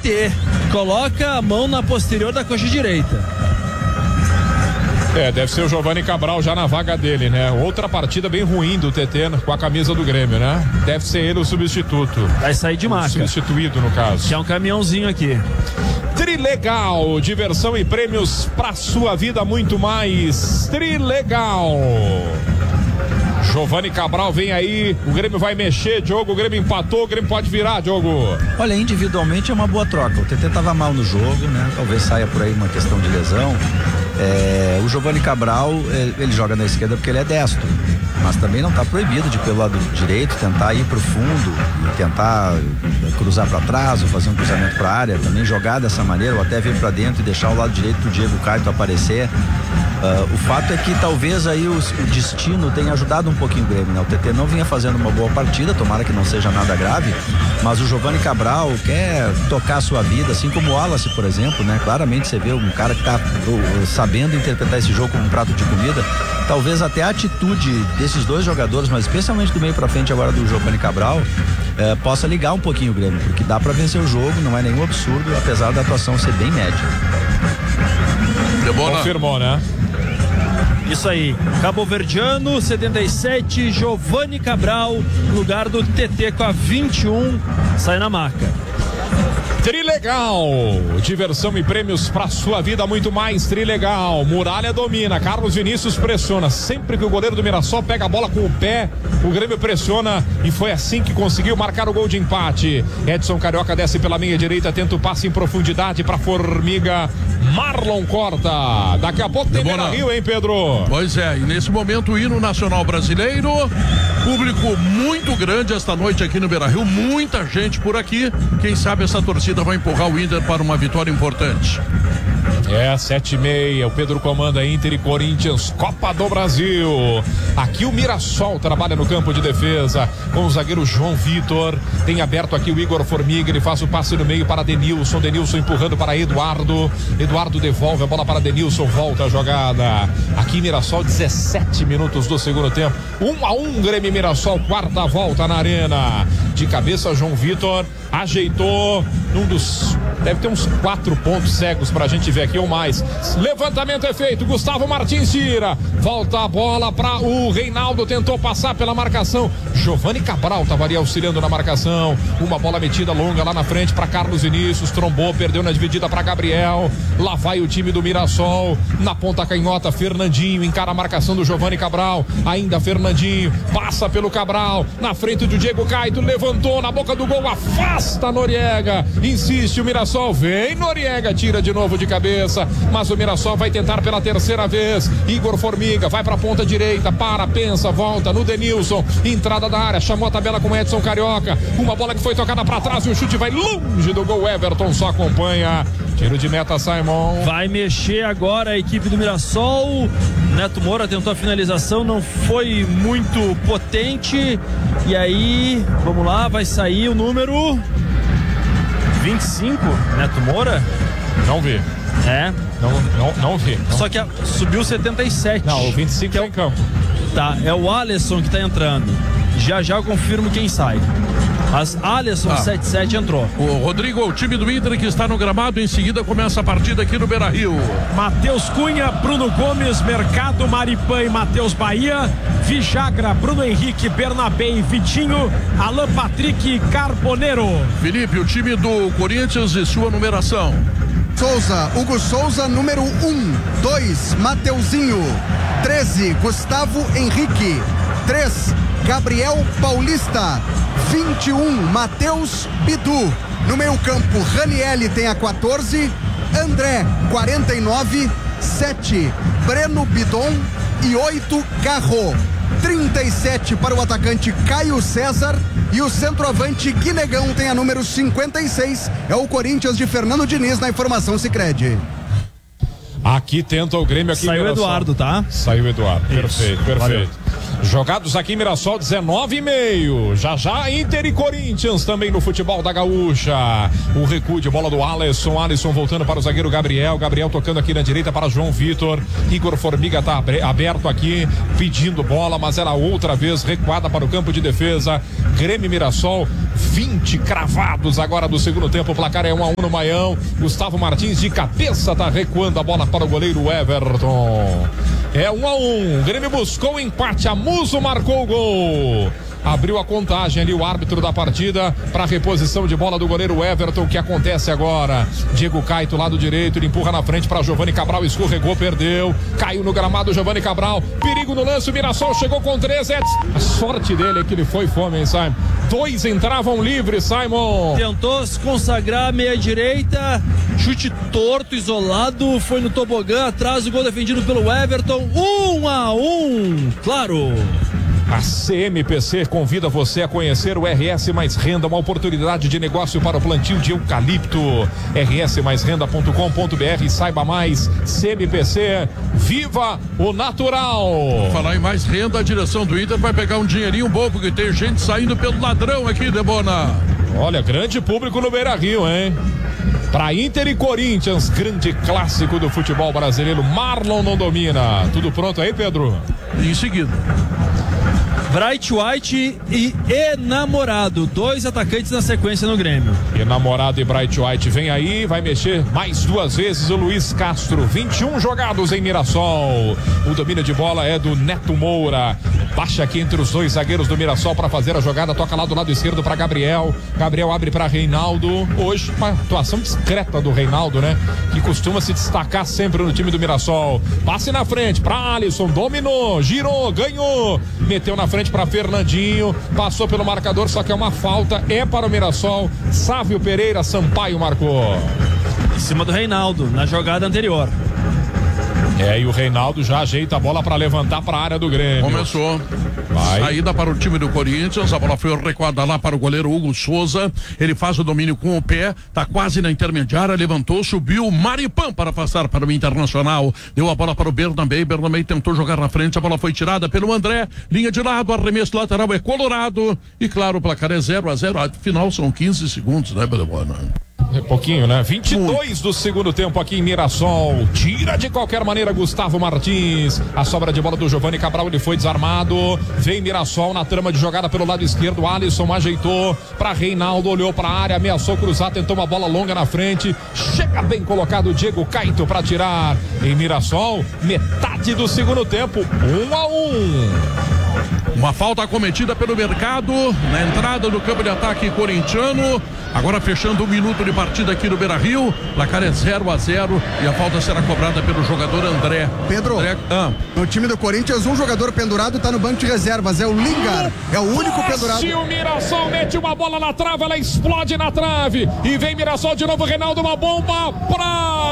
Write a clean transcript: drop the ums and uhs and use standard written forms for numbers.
TT. Coloca a mão na posterior da coxa direita. Deve ser o Giovani Cabral já na vaga dele, né? Outra partida bem ruim do TT com a camisa do Grêmio, né? Deve ser ele o substituto. Vai sair de marca. Substituído, no caso. Que é um caminhãozinho aqui. Trilegal, diversão e prêmios pra sua vida, muito mais. Trilegal. Giovani Cabral vem aí, o Grêmio vai mexer, Diogo, o Grêmio empatou, o Grêmio pode virar, Diogo. Olha, individualmente é uma boa troca, o TT tava mal no jogo, né? Talvez saia por aí uma questão de lesão. O Giovani Cabral, ele joga na esquerda porque ele é destro, mas também não está proibido de pelo lado direito tentar ir pro fundo e tentar cruzar para trás ou fazer um cruzamento para a área, também jogar dessa maneira ou até vir para dentro e deixar o lado direito pro Diego Caio aparecer. O fato é que talvez aí o destino tenha ajudado um pouquinho o Grêmio, né? O TT não vinha fazendo uma boa partida, tomara que não seja nada grave, mas o Giovani Cabral quer tocar a sua vida, assim como o Wallace, por exemplo, né? Claramente você vê um cara que tá sabendo interpretar esse jogo como um prato de comida. Talvez até a atitude desses dois jogadores, mas especialmente do meio pra frente agora do Giovani Cabral, possa ligar um pouquinho o Grêmio, porque dá pra vencer o jogo, não é nenhum absurdo, apesar da atuação ser bem média. Confirmou, né? Isso aí, Caboverdiano, 77, Giovani Cabral, lugar do TT com a 21, sai na marca. Trilegal, diversão e prêmios pra sua vida, muito mais. Trilegal, Muralha domina, Carlos Vinícius pressiona, sempre que o goleiro do Mirassol pega a bola com o pé, o Grêmio pressiona e foi assim que conseguiu marcar o gol de empate. Edson Carioca desce pela meia direita, tenta o passe em profundidade pra Formiga, Marlon corta. Daqui a pouco tem Beira-Rio, hein, Pedro? Pois é, e nesse momento o hino nacional brasileiro, público muito grande esta noite aqui no Beira-Rio, muita gente por aqui, quem sabe essa torcida vai empurrar o Inter para uma vitória importante. 7h30, o Pedro comanda Inter e Corinthians, Copa do Brasil. Aqui o Mirassol trabalha no campo de defesa com o zagueiro João Vitor. Tem aberto aqui o Igor Formiga, ele faz o passe no meio para Denilson empurrando para Eduardo devolve a bola para Denilson, volta a jogada. Aqui Mirassol, 17 minutos do segundo tempo, 1-1, Grêmio e Mirassol, quarta volta na arena. De cabeça João Vitor ajeitou deve ter uns 4 pontos cegos pra gente ver aqui ou mais. Levantamento é feito, Gustavo Martins tira, volta a bola para o Reinaldo, tentou passar pela marcação, Giovani Cabral estava ali auxiliando na marcação, uma bola metida longa lá na frente para Carlos Vinícius, trombou, perdeu na dividida para Gabriel, lá vai o time do Mirassol, na ponta canhota Fernandinho, encara a marcação do Giovani Cabral, ainda Fernandinho, passa pelo Cabral, na frente do Diego Caio, levantou na boca do gol, afasta Noriega, insiste o Mirassol, vem Noriega, tira de novo de cabeça, mas o Mirassol vai tentar pela terceira vez. Igor Formiga vai pra ponta direita, pensa, volta no Denilson, entrada da área, chamou a tabela com Edson Carioca, uma bola que foi tocada pra trás e o chute vai longe do gol, Everton só acompanha. Tiro de meta, Simon. Vai mexer agora a equipe do Mirassol. Neto Moura tentou a finalização, não foi muito potente. E aí, vamos lá, vai sair o número 25, Neto Moura? Não vi. Não vi. Não. Só que subiu 77. Não, o 25 é em campo. Tá, é o Alisson que tá entrando. Já eu confirmo quem sai. Mas Alisson 77 entrou. O Rodrigo, o time do Inter que está no gramado, em seguida começa a partida aqui no Beira-Rio. Matheus Cunha, Bruno Gomes, Mercado, Maripan e Matheus Bahia, Vijagra, Bruno Henrique, Bernabé e Vitinho, Alan Patrick e Carboneiro. Felipe, o time do Corinthians e sua numeração. Souza, Hugo Souza, número 1, 2, Mateuzinho, 13, Gustavo Henrique, 3, Gabriel Paulista, 21, Matheus Bidu. No meio campo, Ranielli tem a 14, André, 49, 7, Breno Bidon e 8, Garro. 37 para o atacante Caio César e o centroavante Guinegão tem a número 56, é o Corinthians de Fernando Diniz na informação Sicredi. Aqui tenta o Grêmio aqui. Saiu o Eduardo, tá? Saiu o Eduardo, perfeito. Valeu. Jogados aqui em Mirassol, 19h30. Já Inter e Corinthians também no futebol da Gaúcha. O recuo de bola do Alisson. Alisson voltando para o zagueiro Gabriel. Gabriel tocando aqui na direita para João Vitor. Igor Formiga tá aberto aqui, pedindo bola, mas ela outra vez recuada para o campo de defesa. Grêmio Mirassol, 20 cravados agora do segundo tempo. O placar é 1-1 no Maião. Gustavo Martins de cabeça tá recuando a bola para o goleiro Everton. É 1-1. O Grêmio buscou o empate. A Muso marcou o gol. Abriu a contagem ali o árbitro da partida para a reposição de bola do goleiro Everton. O que acontece agora? Diego Caito, lado direito, ele empurra na frente para Giovani Cabral, escorregou, perdeu, caiu no gramado Giovani Cabral, perigo no lance, o Mirassol chegou com 3. A sorte dele é que ele foi fome, hein, Simon? 2 entravam livres, Simon. Tentou se consagrar meia direita, chute torto, isolado, foi no tobogã, atrás o gol defendido pelo Everton. 1-1, claro. A CMPC convida você a conhecer o RS Mais Renda, uma oportunidade de negócio para o plantio de eucalipto. rsmaisrenda.com.br e saiba mais. CMPC, viva o natural. Falar em mais renda, a direção do Inter vai pegar um dinheirinho bom, porque tem gente saindo pelo ladrão aqui, Debona. Olha, grande público no Beira-Rio, hein? Para Inter e Corinthians, grande clássico do futebol brasileiro. Marlon não domina. Tudo pronto aí, Pedro? Em seguida. Bright White e Enamorado, 2 atacantes na sequência no Grêmio. Enamorado e Bright White vem aí, vai mexer mais 2 vezes o Luiz Castro. 21 jogados em Mirassol. O domínio de bola é do Neto Moura. Baixa aqui entre os 2 zagueiros do Mirassol para fazer a jogada, toca lá do lado esquerdo para Gabriel. Gabriel abre para Reinaldo. Hoje uma atuação discreta do Reinaldo, né? Que costuma se destacar sempre no time do Mirassol. Passe na frente para Alisson, dominou, girou, ganhou, meteu na frente para Fernandinho, passou pelo marcador, só que é uma falta, é para o Mirassol. Sávio Pereira Sampaio marcou. Em cima do Reinaldo, na jogada anterior. E o Reinaldo já ajeita a bola para levantar para a área do Grêmio. Começou. Vai. Saída para o time do Corinthians, a bola foi recuada lá para o goleiro Hugo Souza, ele faz o domínio com o pé, tá quase na intermediária, levantou, subiu, Maripã para passar para o Internacional, deu a bola para o Bernabé tentou jogar na frente, a bola foi tirada pelo André, linha de lado, arremesso lateral é Colorado, e claro, o placar é 0-0, afinal são 15 segundos, né, Belebona? É pouquinho, né? 22 do segundo tempo aqui em Mirassol. Tira de qualquer maneira Gustavo Martins. A sobra de bola do Giovani Cabral, ele foi desarmado. Vem Mirassol na trama de jogada pelo lado esquerdo. Alisson ajeitou para Reinaldo, olhou para a área, ameaçou cruzar, tentou uma bola longa na frente. Chega bem colocado o Diego Caito para tirar. Em Mirassol, metade do segundo tempo, 1-1. Uma falta cometida pelo Mercado na entrada do campo de ataque corintiano. Agora fechando 1 minuto de partida aqui no Beira-Rio. Placar é 0-0 e a falta será cobrada pelo jogador André. Pedro, no time do Corinthians, um jogador pendurado está no banco de reservas, é o Lingard, é o único pendurado. Se o Mirassol mete uma bola na trave, ela explode na trave e vem Mirassol de novo, Reinaldo, uma bomba pra